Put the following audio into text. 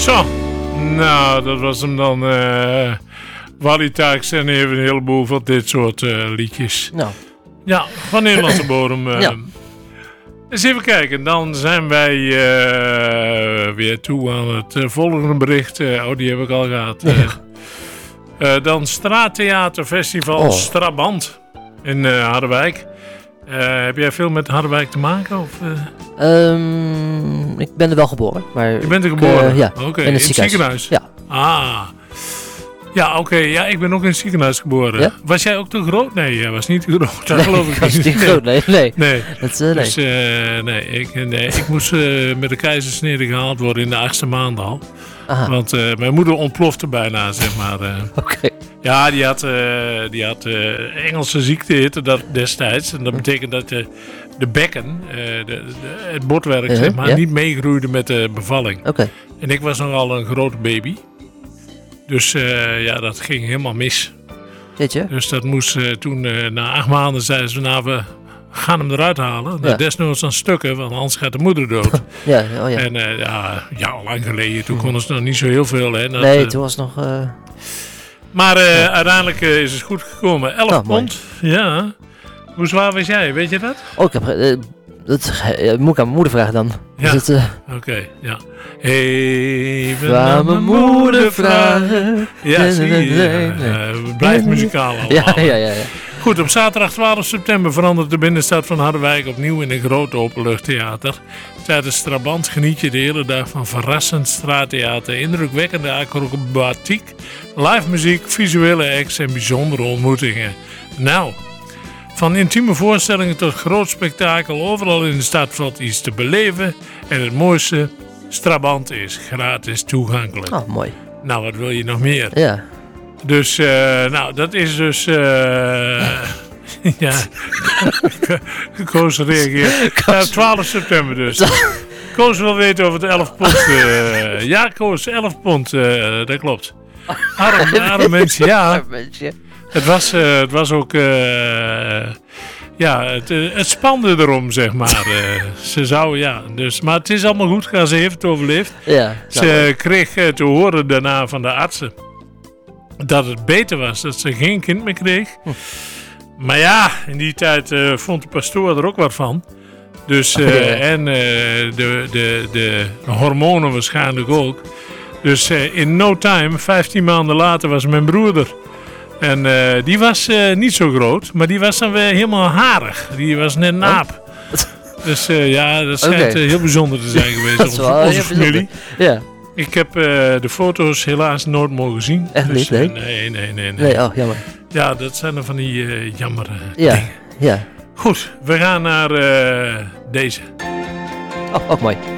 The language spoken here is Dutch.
Zo, nou, dat was hem dan. Wally Taaks en even een heleboel van dit soort liedjes. Nou. Ja, van Nederlandse bodem. Ja. Eens even kijken, dan zijn wij weer toe aan het volgende bericht. Die heb ik al gehad. Dan Straattheaterfestival Strabant in Harderwijk. Heb jij veel met Harderwijk te maken? Of, ik ben er wel geboren. Maar je bent er geboren? Ja, Oké, in het ziekenhuis. Ja. Ah. Ja, oké. Ja, ik ben ook in het ziekenhuis geboren. Ja? Was jij ook te groot? Nee, jij was niet te groot. Dat geloof ik was niet. Niet groot, nee. Nee. Dat, dus, ik moest met de keizersnede gehaald worden in de 8e maand al. Aha. Want mijn moeder ontplofte bijna, zeg maar. Oké. Ja, die had Engelse ziekte, heette dat destijds. En dat betekent dat de bekken, het botwerk, zeg maar, niet meegroeide met de bevalling. Oké. En ik was nogal een grote baby. Dus dat ging helemaal mis. Jeetje. Dus dat moest toen, na 8 maanden zeiden ze, nou, we gaan hem eruit halen. Ja. Desnoods aan stukken, want anders gaat de moeder dood. Ja. En lang geleden, toen konden ze nog niet zo heel veel. Hè, nee, toen was nog... Maar uiteindelijk is het goed gekomen. 11 pond. Mooi. Ja. Hoe zwaar was jij, weet je dat? Oh, ik heb... dat moet ik aan mijn moeder vragen dan. Ja, oké, ja. Even aan mijn moeder vragen. Ja, zie je. Blijft muzikaal allemaal. Ja. Goed, op zaterdag 12 september verandert de binnenstad van Harderwijk opnieuw in een groot openluchttheater. Tijdens Strabant geniet je de hele dag van verrassend straattheater, indrukwekkende acrobatiek, live muziek, visuele acts en bijzondere ontmoetingen. Nou, van intieme voorstellingen tot groot spektakel, overal in de stad valt iets te beleven. En het mooiste, Strabant is gratis toegankelijk. Oh, mooi. Nou, wat wil je nog meer? Ja. Dus, dat is dus... ja, Koos reageert. 12 september dus. Koos wil weten over het 11 pond. Ja, Koos, 11 pond, dat klopt. Arme mensen, ja. Het was ook... het spande erom, zeg maar. Ze zou, dus, maar het is allemaal goed gegaan. Ze heeft het overleefd. Ja, ze kreeg te horen daarna van de artsen dat het beter was, dat ze geen kind meer kreeg. Maar ja, in die tijd vond de pastoor er ook wat van. Dus, en de hormonen waarschijnlijk ook. Dus in no time, 15 maanden later, was mijn broer er. En die was niet zo groot, maar die was dan weer helemaal harig. Die was net een aap. Dus dat schijnt heel bijzonder te zijn geweest. Onze familie. Ja. Ik heb de foto's helaas nooit mogen zien. Echt niet, nee? Nee, oh, jammer. Ja, dat zijn er van die jammer dingen. Ja. Goed, we gaan naar deze. Oh, ook mooi.